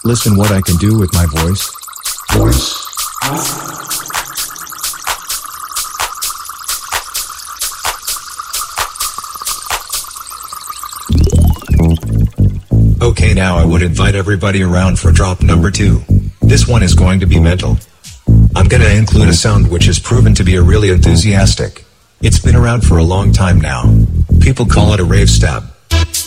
Listen what I can do with my voice. Okay, now I would invite everybody around for drop number 2. This one is going to be mental. I'm gonna include a sound which has proven to be a really enthusiastic. It's been around for a long time now. People call it a rave stab.